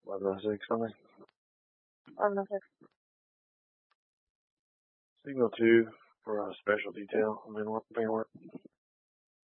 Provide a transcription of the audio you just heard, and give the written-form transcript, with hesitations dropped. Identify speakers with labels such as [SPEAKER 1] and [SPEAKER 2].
[SPEAKER 1] 1106 something.
[SPEAKER 2] 1106.
[SPEAKER 1] Signal 2 for a special detail. I'm in work.